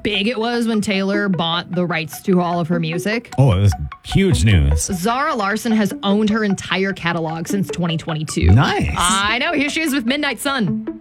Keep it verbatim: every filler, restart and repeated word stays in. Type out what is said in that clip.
big it was when Taylor bought the rights to all of her music? Oh, it was huge news. Zara Larsson has owned her entire catalog since twenty twenty-two. Nice. I know. Here she is with Midnight Sun.